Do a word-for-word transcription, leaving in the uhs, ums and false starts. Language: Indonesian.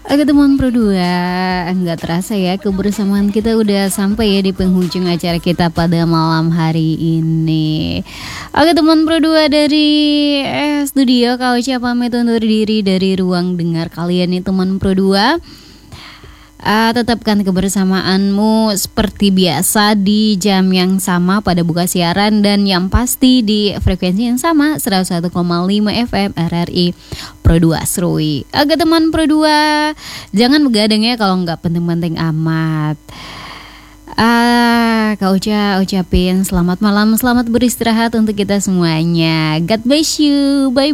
Oke teman Pro dua, nggak terasa ya kebersamaan kita udah sampai ya di penghujung acara kita pada malam hari ini. Oke teman Pro dua dari eh, studio Kak Ocha pamit undur diri dari ruang dengar kalian nih teman Pro dua. Uh, tetapkan kebersamaanmu seperti biasa di jam yang sama pada buka siaran dan yang pasti di frekuensi yang sama seratus satu koma lima F M R R I Pro dua Serui. Agak teman Pro dua, jangan begadang ya kalau nggak penting-penting amat. Ah, Kak Ocha ucapin selamat malam, selamat beristirahat untuk kita semuanya. God bless you, bye.